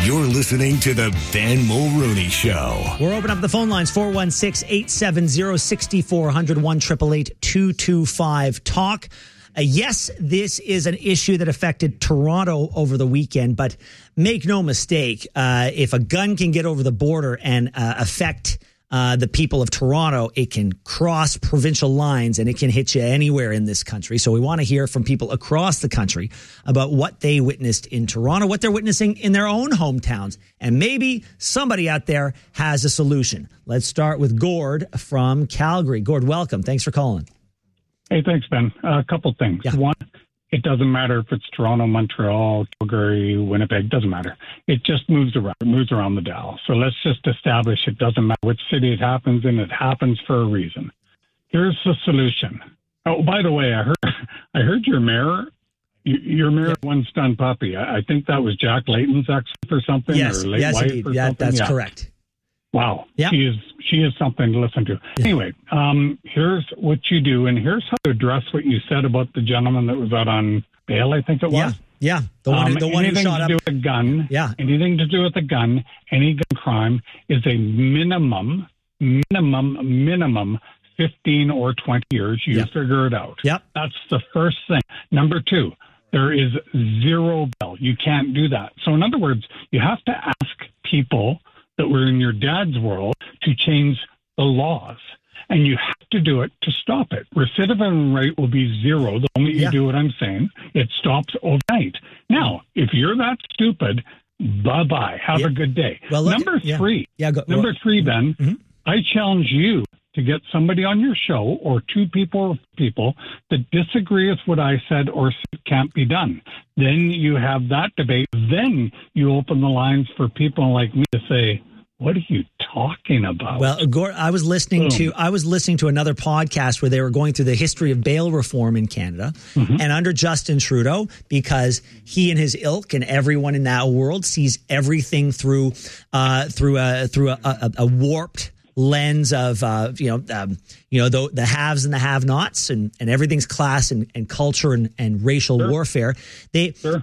You're listening to the Ben Mulrooney Show. We're opening up the phone lines, 416-870-6400, 1-888-225-TALK. Yes, this is an issue that affected Toronto over the weekend, but make no mistake, if a gun can get over the border and affect the people of Toronto, it can cross provincial lines and it can hit you anywhere in this country. So we want to hear from people across the country about what they witnessed in Toronto, what they're witnessing in their own hometowns, and maybe somebody out there has a solution. Let's start with Gord from Calgary. Gord, welcome. Thanks for calling. Hey, thanks, Ben. A couple things. Yeah. One, it doesn't matter if it's Toronto, Montreal, Calgary, Winnipeg, doesn't matter. It just moves around. It moves around the dial. So let's just establish it doesn't matter which city it happens in. It happens for a reason. Here's the solution. Oh, by the way, I heard your mayor, one stunned puppy. I think that was Jack Layton's ex or something. Yes, or late yes, wife indeed. or Yeah, something. that's Yeah. correct. Wow. Yeah. She is something to listen to. Yeah. Anyway, here's what you do, and here's how to address what you said about the gentleman that was out on bail, I think it was. Yeah. The one who shot up. Anything to do with a gun, Yeah. anything to do with a gun, any gun crime is a minimum 15 or 20 years. You figure it out. Yep. That's the first thing. Number two, there is zero bail. You can't do that. So in other words, you have to ask people that were in your dad's world to change the laws. And you have to do it to stop it. Recidivism rate will be zero the moment you do what I'm saying. It stops overnight. Now, if you're that stupid, bye-bye. Have a good day. Well, look, Number three, Ben, I challenge you to get somebody on your show or two people that disagree with what I said or can't be done. Then you have that debate. Then you open the lines for people like me to say, what are you talking about? Well, Gord, I was listening to another podcast where they were going through the history of bail reform in Canada, and under Justin Trudeau, because he and his ilk and everyone in that world sees everything through a warped lens of the haves and the have-nots, and everything's class and culture and racial warfare. They have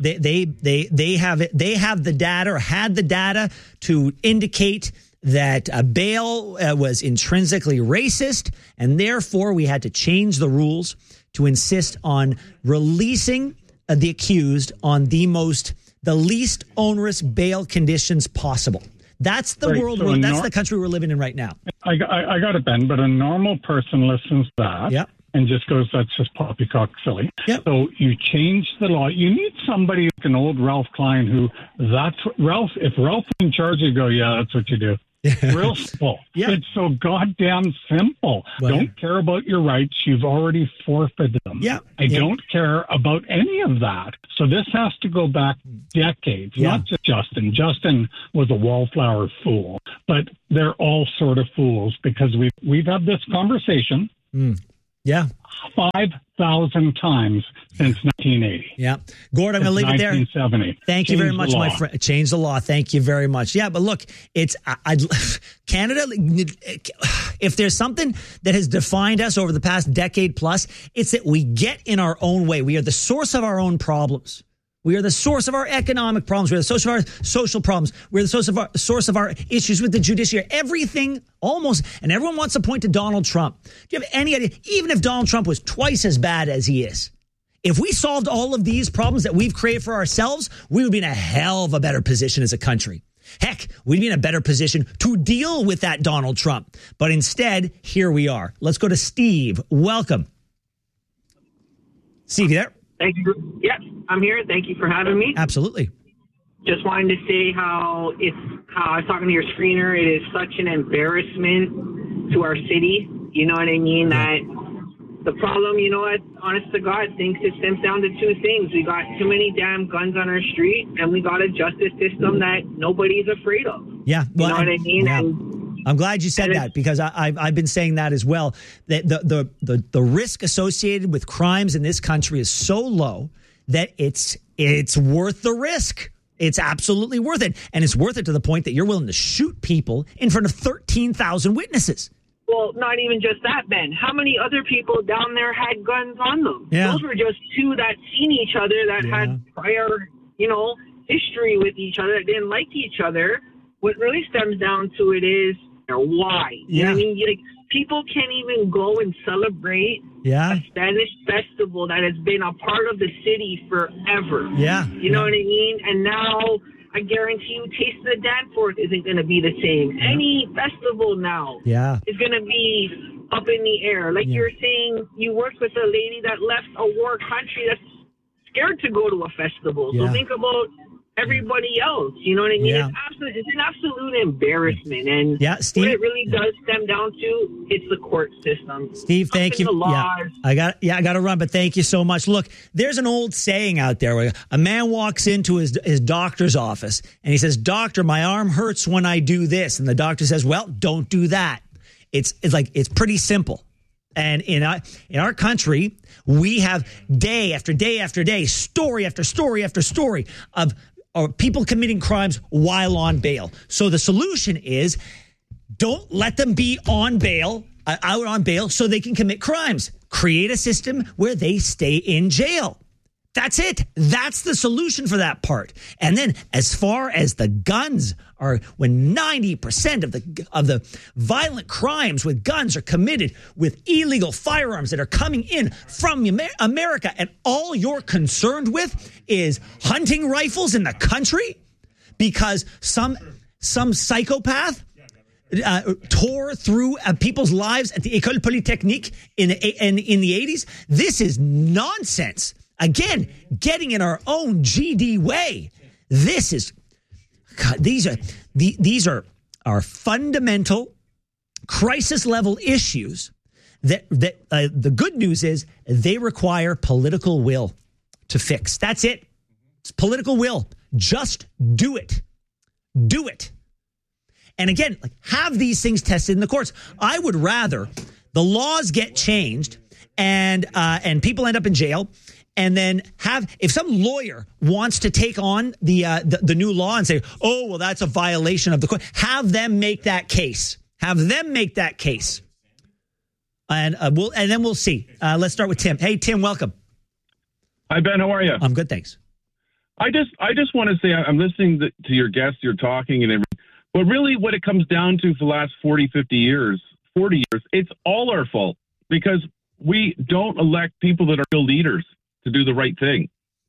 the data, or had the data, to indicate that bail was intrinsically racist, and therefore we had to change the rules to insist on releasing the accused on the least onerous bail conditions possible. That's the world. So that's the country we're living in right now. I got it, Ben. But a normal person listens to that and just goes, "That's just poppycock silly." Yep. So you change the law. You need somebody like an old Ralph Klein who If Ralph is in charge, you go, "Yeah, that's what you do." Real simple. Yeah. It's so goddamn simple. Don't care about your rights. You've already forfeited them. Yeah. I don't care about any of that. So this has to go back decades, not just Justin. Justin was a wallflower fool, but they're all sort of fools because we've had this conversation. 5,000 times since 1980. Yeah. Gord, I'm going to leave it there. 1970. Thank you very much, my friend. Change the law. Thank you very much. Yeah, but look, Canada, if there's something that has defined us over the past decade plus, it's that we get in our own way. We are the source of our own problems. We are the source of our economic problems. We're the source of our social problems. We're the source of our issues with the judiciary. Everything almost, and everyone wants to point to Donald Trump. Do you have any idea? Even if Donald Trump was twice as bad as he is, if we solved all of these problems that we've created for ourselves, we would be in a hell of a better position as a country. Heck, we'd be in a better position to deal with that Donald Trump. But instead, here we are. Let's go to Steve. Welcome. Steve, you there? Thank you. Yes, I'm here. Thank you for having me. Absolutely. Just wanted to say how I was talking to your screener. It is such an embarrassment to our city. You know what I mean? That the problem, you know what, honest to God, thinks it stems down to two things. We got too many damn guns on our street, and we got a justice system that nobody's afraid of. Yeah. Well, you know what I mean? Yeah. I'm glad you said that, because I've been saying that as well. That the risk associated with crimes in this country is so low that it's worth the risk. It's absolutely worth it, and it's worth it to the point that you're willing to shoot people in front of 13,000 witnesses. Well, not even just that, Ben. How many other people down there had guns on them? Yeah. Those were just two that seen each other that had prior, history with each other, that didn't like each other. What really stems down to it is why. You know what I mean? Like, people can't even go and celebrate a Spanish festival that has been a part of the city forever. You know what I mean? And now I guarantee you Taste of the Danforth isn't going to be the same. Any festival now is going to be up in the air. Like you're saying, you worked with a lady that left a war country that's scared to go to a festival. So think about everybody else. You know what I mean? It's an absolute embarrassment. And Steve, what it really does stem down to, it's the court system. Steve, thank you. I got to run, but thank you so much. Look, there's an old saying out there where a man walks into his doctor's office and he says, "Doctor, my arm hurts when I do this." And the doctor says, "Well, don't do that." It's pretty simple. And in our country, we have day after day after day, story after story after story of people committing crimes while on bail. So the solution is don't let them be on bail, out on bail, so they can commit crimes. Create a system where they stay in jail. That's it. That's the solution for that part. And then as far as the guns are, when 90% of the violent crimes with guns are committed with illegal firearms that are coming in from America, and all you're concerned with is hunting rifles in the country because some psychopath tore through people's lives at the École Polytechnique in the 80s. This is nonsense. Again, getting in our own GD way. This is, God, these are fundamental crisis level issues that the good news is they require political will to fix. That's it. It's political will. Just do it. Do it. And again, have these things tested in the courts. I would rather the laws get changed and people end up in jail. And then if some lawyer wants to take on the new law and say, "Oh, well, that's a violation of the court," have them make that case. Have them make that case, and then we'll see. Let's start with Tim. Hey, Tim, welcome. Hi, Ben. How are you? I'm good, thanks. I just want to say I'm listening to your guests. You're talking and everything, but really, what it comes down to for the last 40 years, it's all our fault because we don't elect people that are real leaders to do the right thing.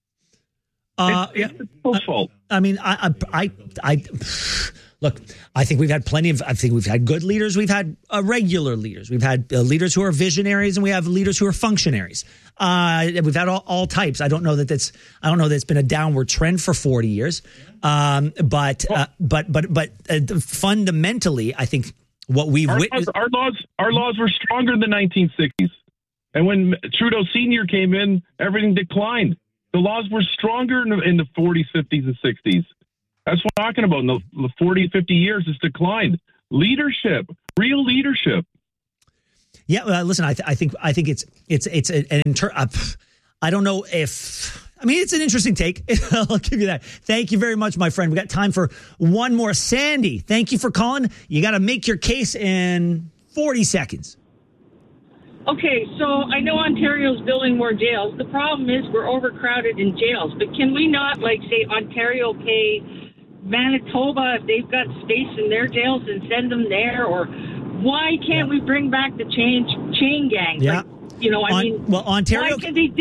It's people's fault. I mean, I look. I think we've had we've had good leaders. We've had regular leaders. We've had leaders who are visionaries, and we have leaders who are functionaries. We've had all types. I don't know that it's been a downward trend for 40 years. But fundamentally, I think what we've witnessed. Our laws were stronger in the 1960s. And when Trudeau Sr. came in, everything declined. The laws were stronger in the 40s, 50s, and 60s. That's what I'm talking about. In the 40, 50 years, it's declined. Leadership, real leadership. Yeah, listen, I think I don't know if. I mean, it's an interesting take. I'll give you that. Thank you very much, my friend. We got time for one more. Sandy, thank you for calling. You got to make your case in 40 seconds. Okay, so I know Ontario's building more jails. The problem is we're overcrowded in jails. But can we not, say, Ontario pay Manitoba if they've got space in their jails and send them there? Or why can't we bring back the chain gangs? Yeah. Ontario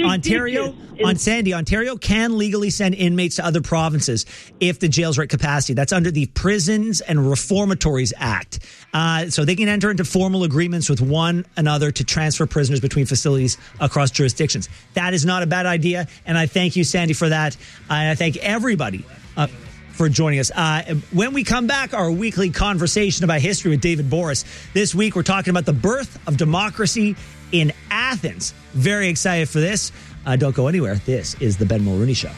can legally send inmates to other provinces if the jails are at capacity. That's under the Prisons and Reformatories Act. So they can enter into formal agreements with one another to transfer prisoners between facilities across jurisdictions. That is not a bad idea, and I thank you, Sandy, for that. And I thank everybody for joining us. When we come back, our weekly conversation about history with David Boris. This week, we're talking about the birth of democracy in Athens. Very excited for this. Don't go anywhere. This is the Ben Mulrooney Show.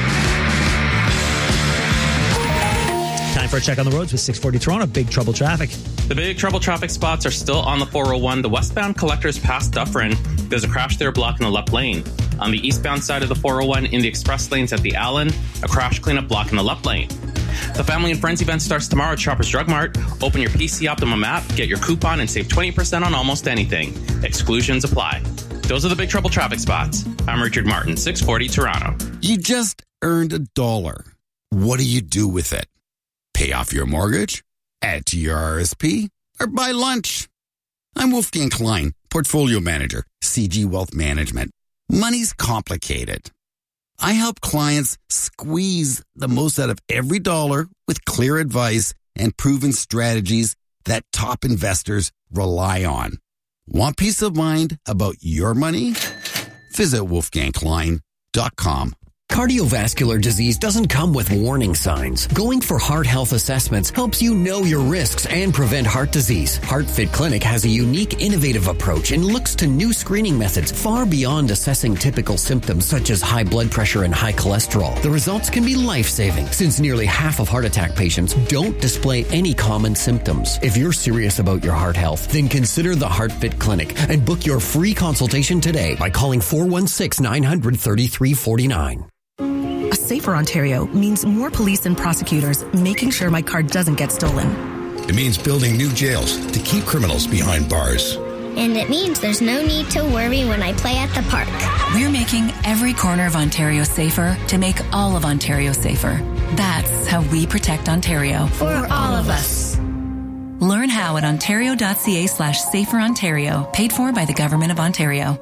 Time for a check on the roads with 640 Toronto. Big trouble traffic. The big trouble traffic spots are still on the 401. The westbound collectors past Dufferin. There's a crash there blocking the left lane. On the eastbound side of the 401 in the express lanes at the Allen, a crash cleanup blocking the left lane. The Family and Friends event starts tomorrow at Shoppers Drug Mart. Open your PC Optimum app, get your coupon, and save 20% on almost anything. Exclusions apply. Those are the big trouble traffic spots. I'm Richard Martin, 640 Toronto. You just earned $1. What do you do with it? Pay off your mortgage? Add to your RSP? Or buy lunch? I'm Wolfgang Klein, Portfolio Manager, CG Wealth Management. Money's complicated. I help clients squeeze the most out of every dollar with clear advice and proven strategies that top investors rely on. Want peace of mind about your money? Visit wolfgangklein.com. Cardiovascular disease doesn't come with warning signs. Going for heart health assessments helps you know your risks and prevent heart disease. HeartFit Clinic has a unique, innovative approach and looks to new screening methods far beyond assessing typical symptoms such as high blood pressure and high cholesterol. The results can be life-saving since nearly half of heart attack patients don't display any common symptoms. If you're serious about your heart health, then consider the HeartFit Clinic and book your free consultation today by calling 416-900-3349. A safer Ontario means more police and prosecutors making sure my car doesn't get stolen. It means building new jails to keep criminals behind bars. And it means there's no need to worry when I play at the park. We're making every corner of Ontario safer to make all of Ontario safer. That's how we protect Ontario. For all of us. Learn how at ontario.ca/saferontario, paid for by the Government of Ontario.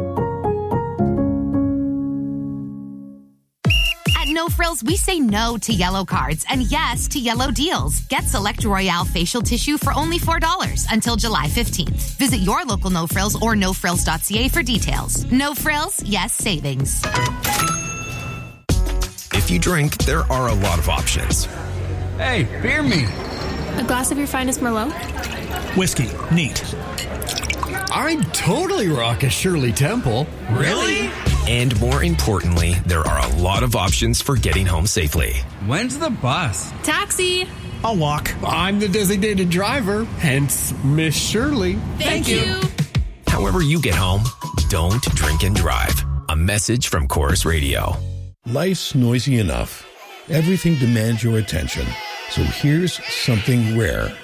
No Frills, we say no to yellow cards and yes to yellow deals. Get Select Royale facial tissue for only $4 until July 15th. Visit your local No Frills or nofrills.ca for details. No Frills, yes savings. If you drink, there are a lot of options. Hey, beer me. A glass of your finest Merlot? Whiskey, neat. I'd totally rock a Shirley Temple. Really? And more importantly, there are a lot of options for getting home safely. When's the bus? Taxi. I'll walk. I'm the designated driver, hence Miss Shirley. Thank you. However you get home, don't drink and drive. A message from Chorus Radio. Life's noisy enough. Everything demands your attention. So here's something rare.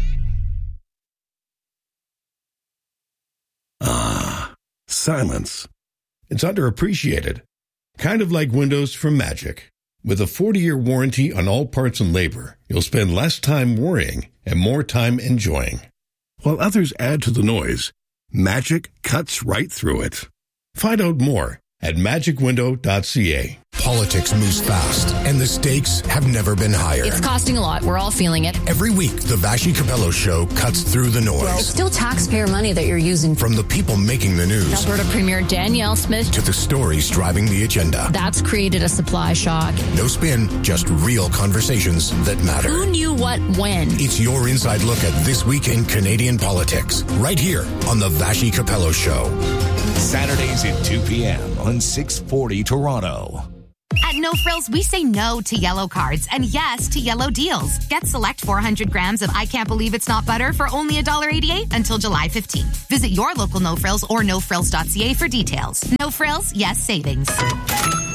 Silence. It's underappreciated. Kind of like windows from Magic. With a 40-year warranty on all parts and labor, you'll spend less time worrying and more time enjoying. While others add to the noise, Magic cuts right through it. Find out more at magicwindow.ca. Politics moves fast, and the stakes have never been higher. It's costing a lot. We're all feeling it. Every week, the Vashi Capello Show cuts through the noise. It's still taxpayer money that you're using. From the people making the news. Alberta Premier Danielle Smith. To the stories driving the agenda. That's created a supply shock. No spin, just real conversations that matter. Who knew what when? It's your inside look at this week in Canadian politics. Right here on the Vashi Capello Show. Saturdays at 2 p.m. on 640 Toronto. At No Frills, we say no to yellow cards and yes to yellow deals. Get select 400 grams of I Can't Believe It's Not Butter for only $1.88 until July 15th. Visit your local No Frills or nofrills.ca for details. No Frills, yes savings.